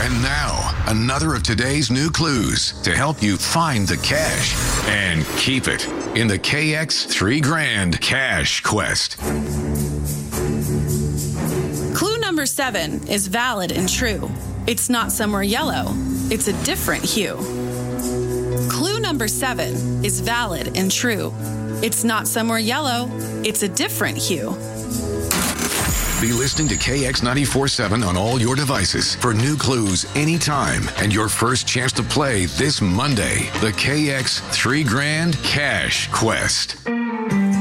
And now, another of today's new clues to help you find the cash and keep it in the KX 3 Grand Cash Quest. Clue number 7 is valid and true. It's not somewhere yellow. It's a different hue. Clue number 7 is valid and true. It's not somewhere yellow. It's a different hue. Be listening to KX 94.7 on all your devices for new clues anytime and your first chance to play this Monday, the KX 3 Grand Cash Quest.